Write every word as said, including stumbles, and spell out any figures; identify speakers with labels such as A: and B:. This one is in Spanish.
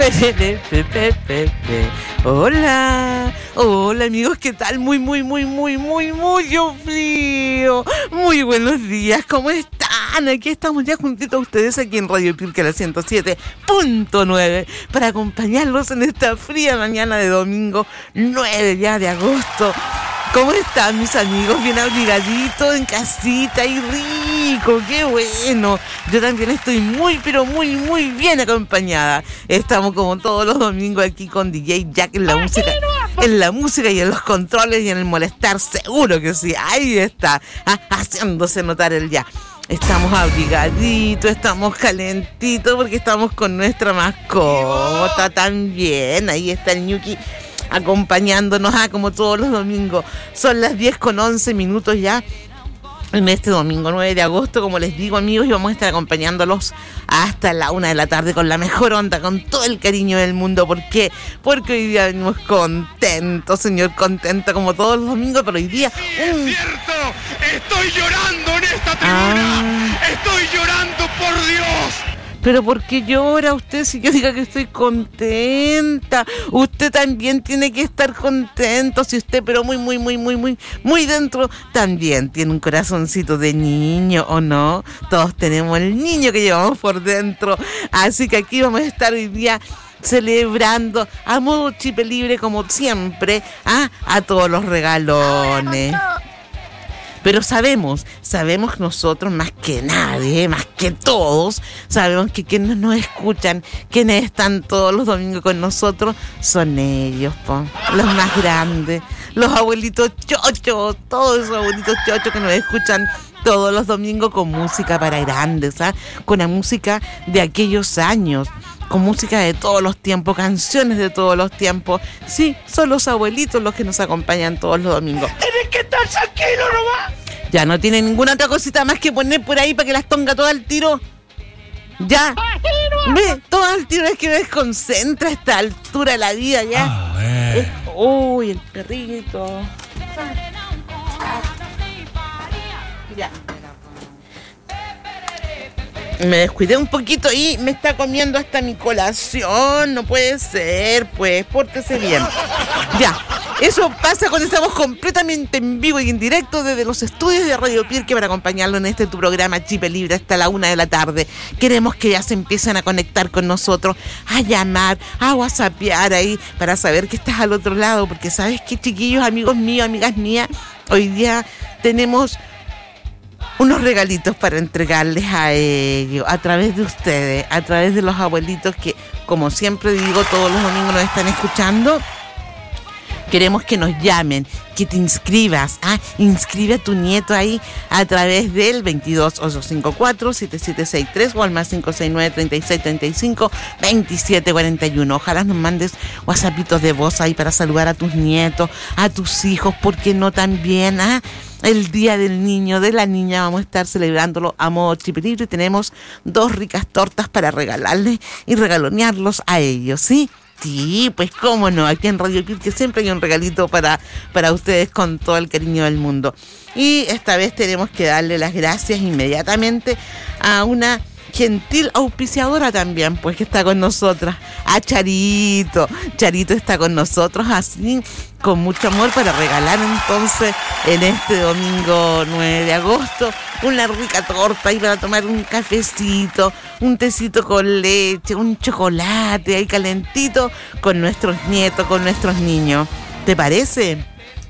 A: Hola, hola amigos, ¿qué tal? Muy, muy, muy, muy, muy, muy frío. Muy buenos días, ¿cómo están? Aquí estamos ya juntitos a ustedes aquí en Radio Pirque, la ciento siete punto nueve, para acompañarlos en esta fría mañana de domingo nueve ya de agosto. ¿Cómo están mis amigos? Bien abrigaditos en casita y rico, qué bueno. Yo también estoy muy, pero muy, muy bien acompañada. Estamos como todos los domingos aquí con D J Jack en la música, en la música y en los controles y en el molestar, seguro que sí. Ahí está, ah, haciéndose notar el ya. Estamos abrigaditos, estamos calentitos porque estamos con nuestra mascota también. Ahí está el Ñuki acompañándonos, ah, como todos los domingos. Son las diez con once minutos ya en este domingo nueve de agosto, como les digo amigos, y vamos a estar acompañándolos hasta la una de la tarde con la mejor onda, con todo el cariño del mundo. ¿Por qué? Porque hoy día venimos contentos, señor, contento como todos los domingos, pero hoy día...
B: Sí, es um... cierto, estoy llorando en esta tribuna, ah. estoy llorando, por Dios.
A: Pero ¿por qué llora usted si yo diga que estoy contenta? Usted también tiene que estar contento, si usted, pero muy, muy, muy, muy, muy, muy dentro, también tiene un corazoncito de niño, ¿o no? Todos tenemos el niño que llevamos por dentro. Así que aquí vamos a estar hoy día celebrando a modo chipe libre, como siempre, ¿ah? A todos los regalones. Pero sabemos, sabemos nosotros más que nadie, más que todos, sabemos que quienes nos escuchan, quienes están todos los domingos con nosotros, son ellos, po, los más grandes, los abuelitos chochos, todos esos abuelitos chochos que nos escuchan todos los domingos con música para grandes, ¿ah? Con la música de aquellos años, con música de todos los tiempos, canciones de todos los tiempos. Sí, son los abuelitos los que nos acompañan todos los domingos.
B: Tienes que estar tranquilo nomás.
A: Ya no tiene ninguna otra cosita más que poner por ahí para que las tonga todo al tiro. Ya. Ve, todo al tiro, es que me desconcentra a esta altura de la vida ya.
C: Ah, bueno.
A: Es, uy, el perrito. Ya. Me descuidé un poquito y me está comiendo hasta mi colación. No puede ser, pues, pórtese bien. Ya, eso pasa cuando estamos completamente en vivo y en directo desde los estudios de Radio Pirque para acompañarlo en este tu programa Chipe Libre hasta la una de la tarde. Queremos que ya se empiecen a conectar con nosotros, a llamar, a whatsappear ahí para saber que estás al otro lado, porque sabes que, chiquillos, amigos míos, amigas mías, hoy día tenemos unos regalitos para entregarles a ellos, a través de ustedes, a través de los abuelitos que, como siempre digo, todos los domingos nos están escuchando. Queremos que nos llamen, que te inscribas, ¿ah? Inscribe a tu nieto ahí a través del veintidós ochocientos cincuenta y cuatro, setenta y siete sesenta y tres o al más cinco seis nueve, treinta y seis, treinta y cinco, veintisiete cuarenta y uno. Ojalá nos mandes whatsappitos de voz ahí para saludar a tus nietos, a tus hijos, porque no también, ¿ah? El Día del Niño, de la Niña, vamos a estar celebrándolo a modo chipe libre y tenemos dos ricas tortas para regalarles y regalonearlos a ellos, ¿sí? Sí, pues cómo no, aquí en Radio Pirque siempre hay un regalito para, para ustedes con todo el cariño del mundo. Y esta vez tenemos que darle las gracias inmediatamente a una gentil auspiciadora también, pues que está con nosotras, a Charito. Charito está con nosotros así, con mucho amor, para regalar entonces en este domingo nueve de agosto una rica torta y para tomar un cafecito, un tecito con leche, un chocolate ahí calentito con nuestros nietos, con nuestros niños. ¿Te parece?